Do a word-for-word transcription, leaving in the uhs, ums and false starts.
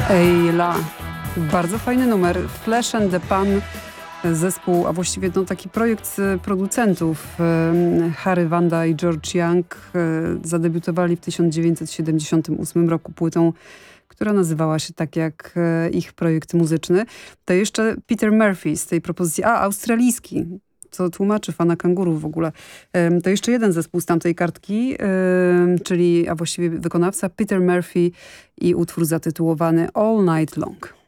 Ejla. Bardzo fajny numer. Flesh and the Pan, zespół, a właściwie no, taki projekt producentów. Harry Vanda i George Young zadebiutowali w tysiąc dziewięćset siedemdziesiątym ósmym roku płytą, która nazywała się tak jak ich projekt muzyczny. To jeszcze Peter Murphy z tej propozycji, a australijski, co tłumaczy fana kangurów w ogóle. To jeszcze jeden zespół z tamtej kartki, czyli, a właściwie wykonawca Peter Murphy i utwór zatytułowany All Night Long.